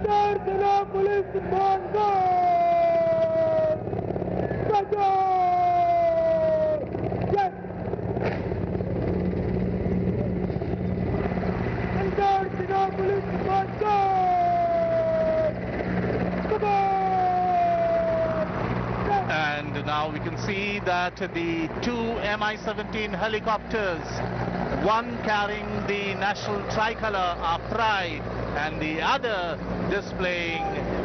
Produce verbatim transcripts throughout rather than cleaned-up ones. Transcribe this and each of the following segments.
Jiला Police Bangor! Yes! Jila Police Bangor! And now we can see that the two M I seventeen helicopters, one carrying the national tricolor, our pride, and the other displaying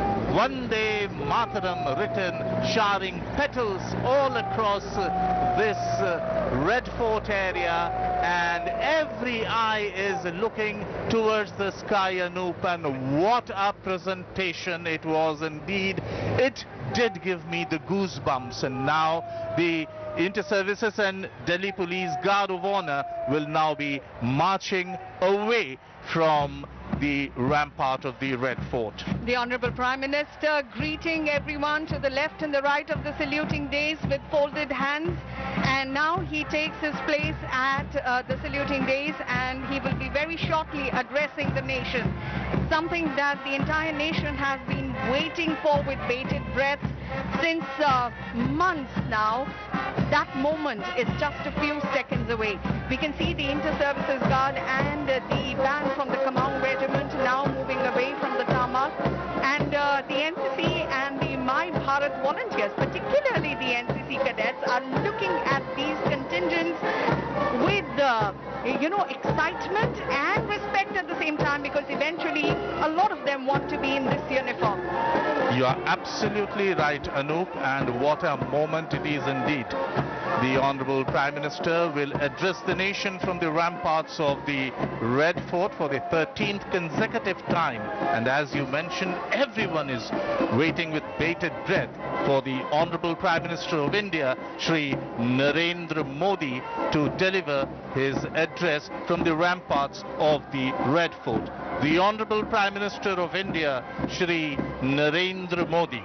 Vande Mataram written, showering petals all across this Red Fort area, and every eye is looking towards the sky, Anup, and what a presentation it was indeed. It did give me the goosebumps, and now the Inter-Services and Delhi Police Guard of Honor will now be marching away from the rampart of the Red Fort. The Honorable Prime Minister greeting everyone to the left and the right of the saluting dais with folded hands, and now he takes his place at uh, the saluting dais, and he will be very shortly addressing the nation. Something that the entire nation has been waiting for with bated breath since uh, months now. That moment is just a few seconds away. We can see the Inter-Services Guard and uh, the band from the Kumaon Regiment now moving away from the tarmac, and uh, the N C C and the My Bharat volunteers, particularly the N C C cadets, are looking at these contingents with uh, you know, excitement and respect at the same time, because eventually a lot of them want to be in this uniform. You are absolutely right, Anup, and what a moment it is indeed. The Honorable Prime Minister will address the nation from the ramparts of the Red Fort for the thirteenth consecutive time, and as you mentioned, everyone is waiting with bated breath for the Honorable Prime Minister of India, Shri Narendra Modi, to deliver his address from the ramparts of the Red Fort. The Honorable Prime Minister of India, Shri Narendra Modi.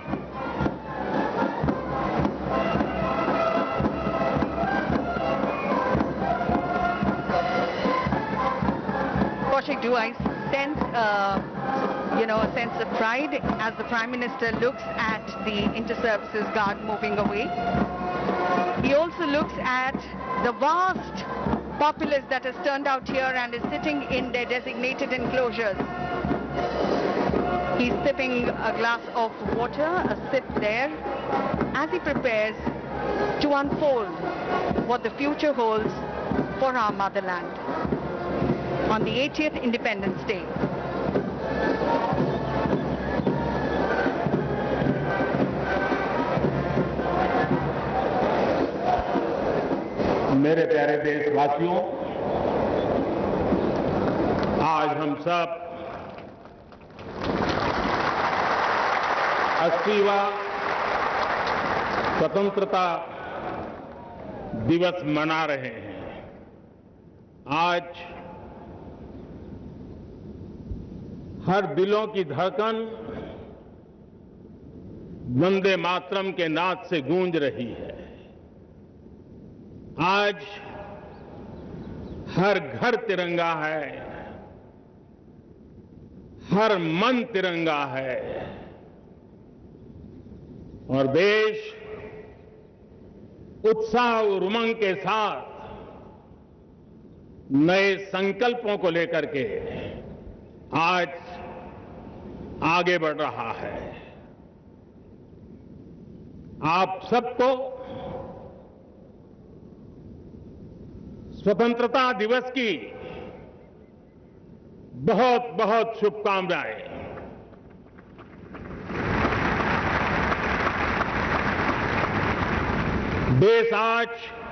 Kaushik, do I sense, uh, you know, a sense of pride as the Prime Minister looks at the Inter-Services Guard moving away? He also looks at the vast populace that has turned out here and is sitting in their designated enclosures. He's sipping a glass of water, a sip there, as he prepares to unfold what the future holds for our motherland on the eightieth Independence Day. मेरे प्यारे देशवासियों, आज हम सब अस्सीवां स्वतंत्रता दिवस मना रहे हैं। आज हर दिलों की धड़कन वंदे मातरम के नाद से गूंज रही है। आज हर घर तिरंगा है, हर मन तिरंगा है, और देश उत्साह और उमंग के साथ नए संकल्पों को लेकर के आज आगे बढ़ रहा है। आप सबको स्वतंत्रता दिवस की बहुत बहुत शुभकामनाएं। देश आज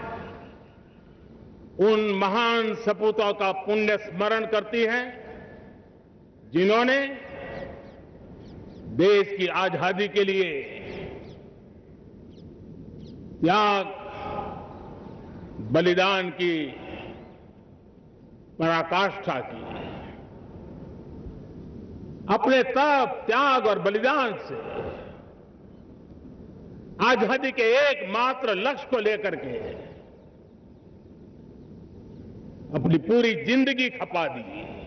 उन महान सपूतों का पुण्य स्मरण करती है जिन्होंने देश की आजादी के लिए त्याग, बलिदान की पराकाष्ठा की। अपने तप, त्याग और बलिदान से आजादी के एकमात्र लक्ष्य को लेकर के अपनी पूरी जिंदगी खपा दी।